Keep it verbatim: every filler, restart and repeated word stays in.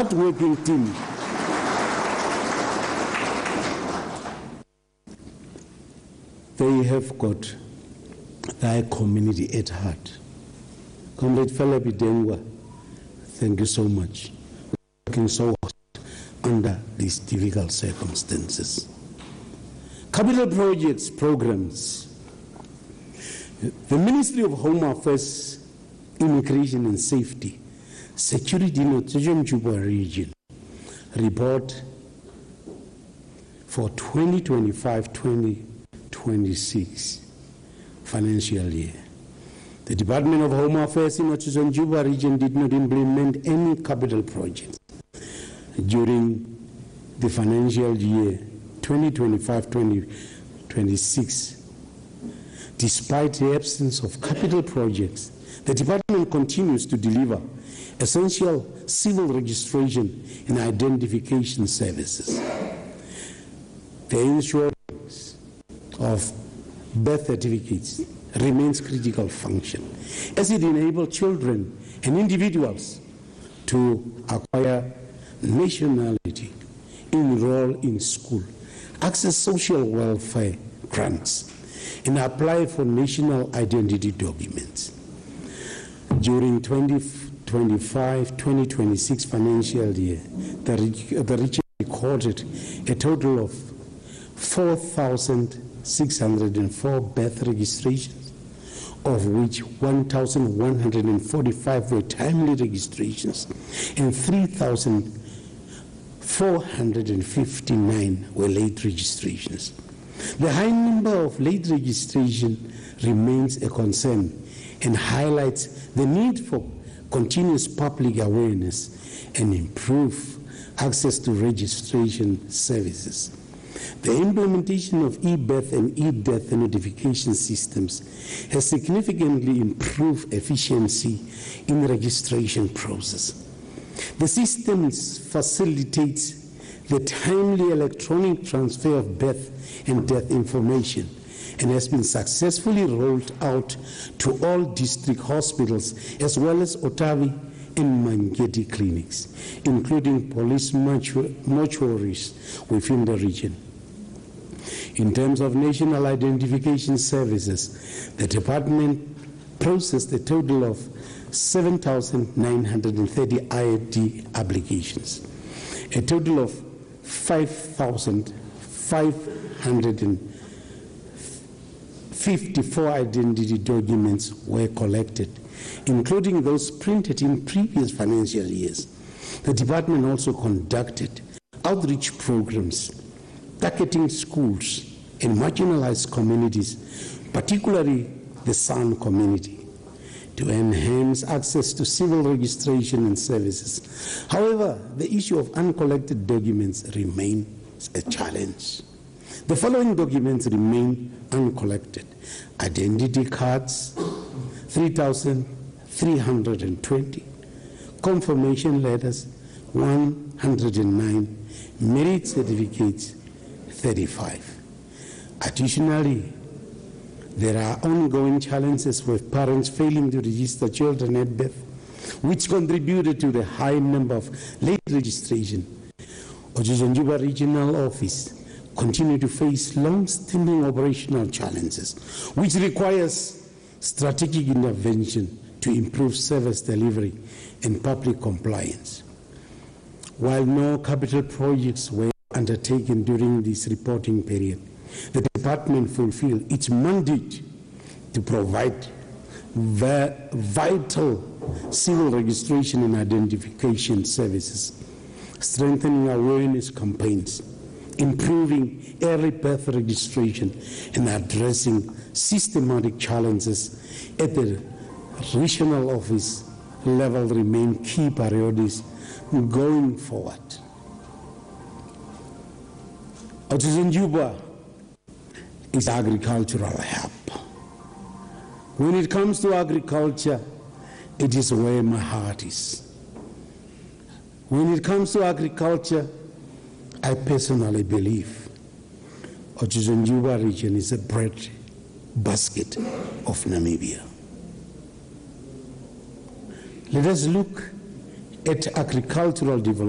hard-working team. They have got their community at heart. Comrade Falabi Dengwa, thank you so much. We're working so hard under these difficult circumstances. Capital projects, programs. The Ministry of Home Affairs, Immigration and Safety, Security in the Tshipi region report for twenty twenty-five twenty twenty-six financial year. The Department of Home Affairs in the Tshipi region did not implement any capital projects during the financial year twenty twenty-five twenty twenty-six. Despite the absence of capital projects, the department continues to deliver essential civil registration and identification services. The insurance of birth certificates remains critical function as it enables children and individuals to acquire nationality, enroll in school, access social welfare grants, and apply for national identity documents. During twenty twenty-five twenty twenty-six financial year, the, the region recorded a total of four thousand six hundred four birth registrations, of which one thousand one hundred forty-five were timely registrations and three thousand four hundred fifty-nine were late registrations. The high number of late registration remains a concern and highlights the need for continuous public awareness and improve access to registration services. The implementation of e-birth and e-death notification systems has significantly improved efficiency in the registration process. The systems facilitate the timely electronic transfer of birth and death information and has been successfully rolled out to all district hospitals as well as Otavi and Mangeti clinics, including police mortuaries within the region. In terms of national identification services, the department processed a total of seven thousand nine hundred thirty I D applications. A total of five thousand five hundred fifty-four identity documents were collected, including those printed in previous financial years. The department also conducted outreach programs targeting schools and marginalized communities, particularly the San community, to enhance access to civil registration and services. However, the issue of uncollected documents remains a challenge. The following documents remain uncollected: identity cards, three thousand three hundred twenty, confirmation letters, one hundred nine, merit certificates, thirty-five. Additionally, there are ongoing challenges with parents failing to register children at birth, which contributed to the high number of late registration. Otjizonjuba Regional Office continue to face long-standing operational challenges, which requires strategic intervention to improve service delivery and public compliance. While no capital projects were undertaken during this reporting period, the department fulfilled its mandate to provide vital civil registration and identification services, strengthening awareness campaigns, improving early birth registration, and addressing systematic challenges at the regional office level remain key priorities going forward. Otjizonjuba is agricultural hub. When it comes to agriculture, it is where my heart is. When it comes to agriculture, I personally believe Otjizonjuba region is a bread basket of Namibia. Let us look at agricultural development.